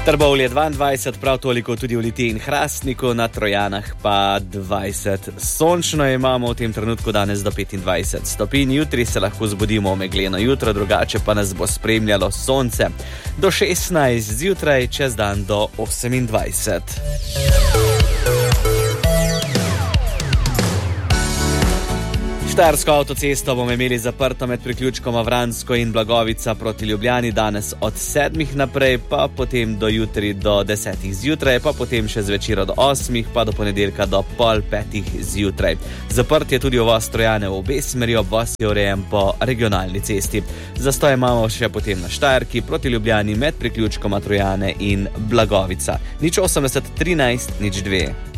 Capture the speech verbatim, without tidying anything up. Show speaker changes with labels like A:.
A: Trbovlje dvaindvajset, prav toliko tudi v Litiji in Hrastniku, na Trojanah pa dvajset. Sončno imamo v tem trenutku danes do petindvajset stopinj, jutri se lahko zbudimo megleno jutro, drugače pa nas bo spremljalo sonce. Do šestnajst zjutraj, čez dan do osemindvajset. Štajersko avtocesto bomo imeli zaprto med priključkoma Vransko in Blagovica proti Ljubljani danes od sedmih naprej, pa potem do jutri do desetih zjutraj, pa potem še zvečer od osmih, pa do ponedeljka do pol petih zjutraj. Zaprt je tudi uvoz Trojane v obe smeri, obvoz je urejen po regionalni cesti. Zastoj imamo še potem na Štajerki proti Ljubljani med priključkoma Trojane in Blagovica. nič osemdeset trinajst nič dve.